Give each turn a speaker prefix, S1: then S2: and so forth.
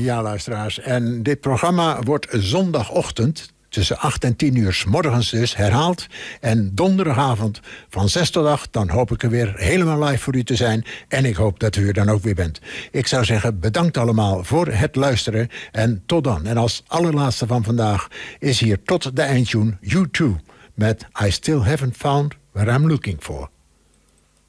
S1: Ja, luisteraars. En dit programma wordt zondagochtend tussen 8 en 10 uur 's morgens dus herhaald. En donderdagavond van 6 tot 8... dan hoop ik er weer helemaal live voor u te zijn. En ik hoop dat u er dan ook weer bent. Ik zou zeggen, bedankt allemaal voor het luisteren. En tot dan. En als allerlaatste van vandaag is hier tot de eindtune U2... met I Still Haven't Found What I'm Looking For.